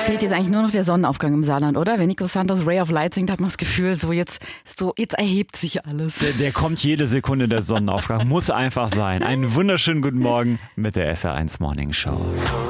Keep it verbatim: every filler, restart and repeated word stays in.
Fehlt jetzt eigentlich nur noch der Sonnenaufgang im Saarland, oder? Wenn Nico Santos Ray of Light singt, hat man das Gefühl, so jetzt, so jetzt erhebt sich alles. Der, der kommt jede Sekunde, der Sonnenaufgang. Muss einfach sein. Einen wunderschönen guten Morgen mit der S R eins Morning Show.